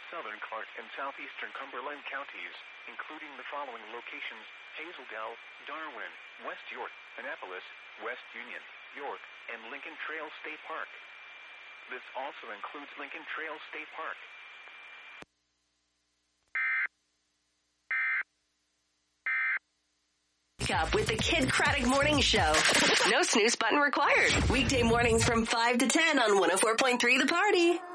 southern Clark and southeastern Cumberland counties, including the following locations: Hazeldale, Darwin, West York, Annapolis, West Union, York, and Lincoln Trail State Park. This also includes Lincoln Trail State Park. Up with the Kid Craddock Morning Show. No snooze button required. Weekday mornings from 5 to 10 on 104.3 The Party.